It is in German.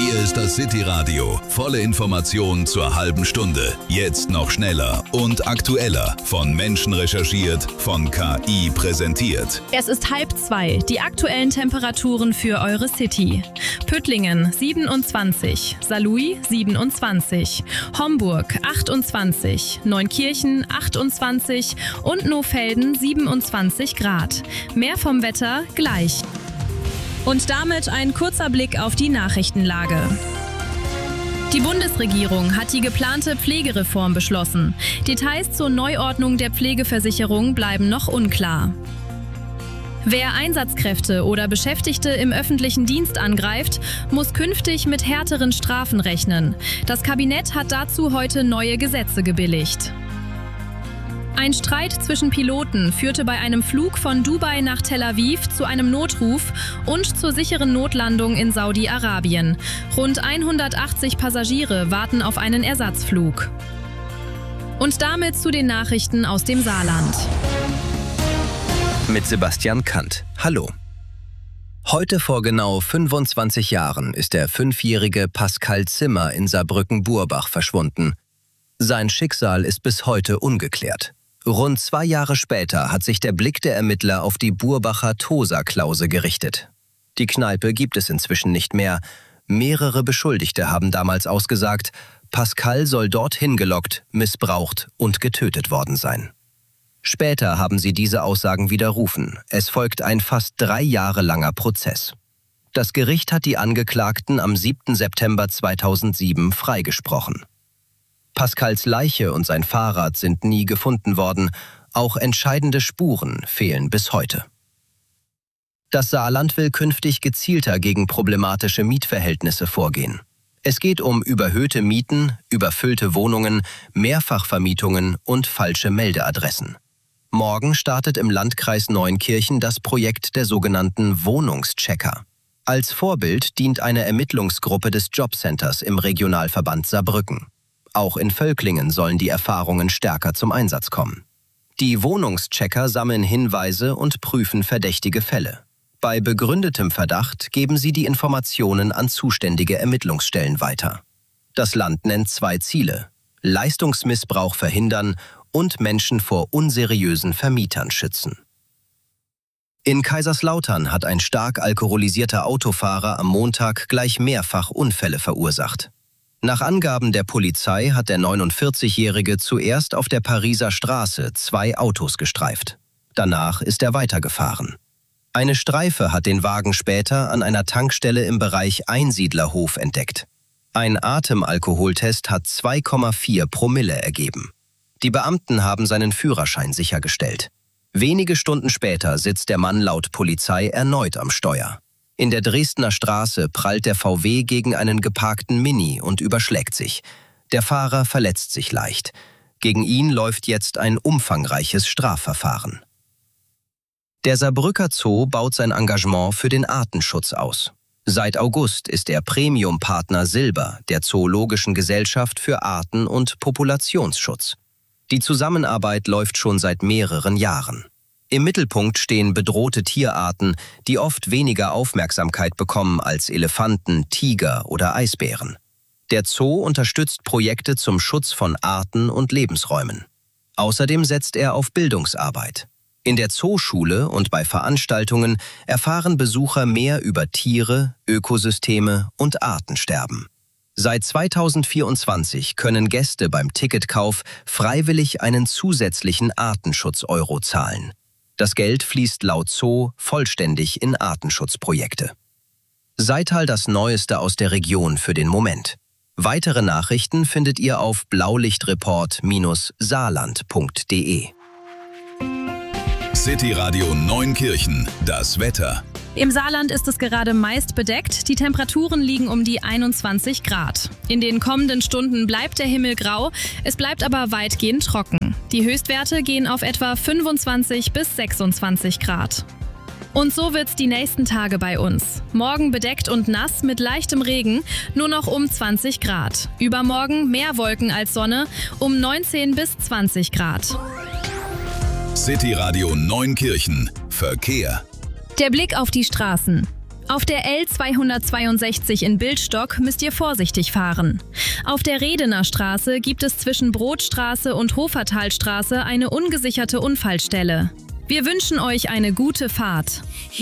Hier ist das City Radio. Volle Informationen zur halben Stunde. Jetzt noch schneller und aktueller. Von Menschen recherchiert, von KI präsentiert. Es ist 1:30. Die aktuellen Temperaturen für eure City. Püttlingen 27, Saarlouis 27, Homburg 28, Neunkirchen 28 und Nohfelden 27 Grad. Mehr vom Wetter gleich. Und damit ein kurzer Blick auf die Nachrichtenlage. Die Bundesregierung hat die geplante Pflegereform beschlossen. Details zur Neuordnung der Pflegeversicherung bleiben noch unklar. Wer Einsatzkräfte oder Beschäftigte im öffentlichen Dienst angreift, muss künftig mit härteren Strafen rechnen. Das Kabinett hat dazu heute neue Gesetze gebilligt. Ein Streit zwischen Piloten führte bei einem Flug von Dubai nach Tel Aviv zu einem Notruf und zur sicheren Notlandung in Saudi-Arabien. Rund 180 Passagiere warten auf einen Ersatzflug. Und damit zu den Nachrichten aus dem Saarland. Mit Sebastian Kant. Hallo. Heute vor genau 25 Jahren ist der 5-jährige Pascal Zimmer in Saarbrücken-Burbach verschwunden. Sein Schicksal ist bis heute ungeklärt. Rund 2 Jahre später hat sich der Blick der Ermittler auf die Burbacher Tosa-Klause gerichtet. Die Kneipe gibt es inzwischen nicht mehr. Mehrere Beschuldigte haben damals ausgesagt, Pascal soll dorthin gelockt, missbraucht und getötet worden sein. Später haben sie diese Aussagen widerrufen. Es folgt ein fast 3 Jahre langer Prozess. Das Gericht hat die Angeklagten am 7. September 2007 freigesprochen. Pascals Leiche und sein Fahrrad sind nie gefunden worden. Auch entscheidende Spuren fehlen bis heute. Das Saarland will künftig gezielter gegen problematische Mietverhältnisse vorgehen. Es geht um überhöhte Mieten, überfüllte Wohnungen, Mehrfachvermietungen und falsche Meldeadressen. Morgen startet im Landkreis Neunkirchen das Projekt der sogenannten Wohnungschecker. Als Vorbild dient eine Ermittlungsgruppe des Jobcenters im Regionalverband Saarbrücken. Auch in Völklingen sollen die Erfahrungen stärker zum Einsatz kommen. Die Wohnungschecker sammeln Hinweise und prüfen verdächtige Fälle. Bei begründetem Verdacht geben sie die Informationen an zuständige Ermittlungsstellen weiter. Das Land nennt 2 Ziele: Leistungsmissbrauch verhindern und Menschen vor unseriösen Vermietern schützen. In Kaiserslautern hat ein stark alkoholisierter Autofahrer am Montag gleich mehrfach Unfälle verursacht. Nach Angaben der Polizei hat der 49-Jährige zuerst auf der Pariser Straße 2 Autos gestreift. Danach ist er weitergefahren. Eine Streife hat den Wagen später an einer Tankstelle im Bereich Einsiedlerhof entdeckt. Ein Atemalkoholtest hat 2,4 Promille ergeben. Die Beamten haben seinen Führerschein sichergestellt. Wenige Stunden später sitzt der Mann laut Polizei erneut am Steuer. In der Dresdner Straße prallt der VW gegen einen geparkten Mini und überschlägt sich. Der Fahrer verletzt sich leicht. Gegen ihn läuft jetzt ein umfangreiches Strafverfahren. Der Saarbrücker Zoo baut sein Engagement für den Artenschutz aus. Seit August ist er Premium-Partner Silber der Zoologischen Gesellschaft für Arten- und Populationsschutz. Die Zusammenarbeit läuft schon seit mehreren Jahren. Im Mittelpunkt stehen bedrohte Tierarten, die oft weniger Aufmerksamkeit bekommen als Elefanten, Tiger oder Eisbären. Der Zoo unterstützt Projekte zum Schutz von Arten und Lebensräumen. Außerdem setzt er auf Bildungsarbeit. In der Zooschule und bei Veranstaltungen erfahren Besucher mehr über Tiere, Ökosysteme und Artensterben. Seit 2024 können Gäste beim Ticketkauf freiwillig einen zusätzlichen Artenschutz-Euro zahlen. Das Geld fließt laut Zoo vollständig in Artenschutzprojekte. Seital das Neueste aus der Region für den Moment. Weitere Nachrichten findet ihr auf blaulichtreport-saarland.de. City Radio Neunkirchen, das Wetter. Im Saarland ist es gerade meist bedeckt. Die Temperaturen liegen um die 21 Grad. In den kommenden Stunden bleibt der Himmel grau, es bleibt aber weitgehend trocken. Die Höchstwerte gehen auf etwa 25 bis 26 Grad. Und so wird's die nächsten Tage bei uns. Morgen bedeckt und nass mit leichtem Regen, nur noch um 20 Grad. Übermorgen mehr Wolken als Sonne, um 19 bis 20 Grad. City Radio Neunkirchen. Verkehr. Der Blick auf die Straßen. Auf der L262 in Bildstock müsst ihr vorsichtig fahren. Auf der Redener Straße gibt es zwischen Brotstraße und Hofertalstraße eine ungesicherte Unfallstelle. Wir wünschen euch eine gute Fahrt.